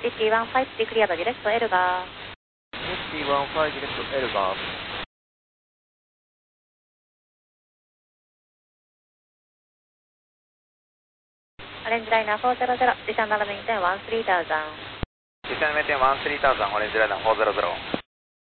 5015 be cleared direct to Elba. 5015 direct to Elba. Orange liner 400, descend maintain 13,000. Descend maintain 13,000, Orange liner 400.